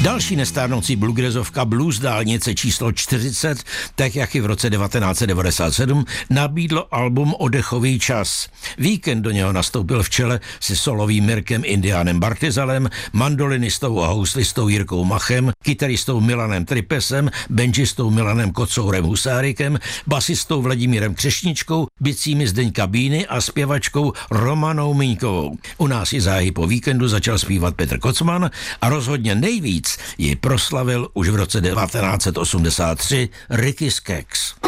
Další nestárnoucí bluegrassovka Blues dálnice číslo 40, tak jak i v roce 1997, nabídlo album Oddechový čas. Víkend do něho nastoupil v čele se solovým Mirkem Indiánem Bartizalem, mandolinistou a houslistou Jirkou Machem, kytaristou Milanem Tripesem, benžistou Milanem Kocourem Husárikem, basistou Vladimírem Křešničkou, bicími Zdeňka Bíny a zpěvačkou Romanou Míňkovou. U nás ji záhy po víkendu začal zpívat Petr Kocman a rozhodně nejvíc ji proslavil už v roce 1983 Ricky Skaggs.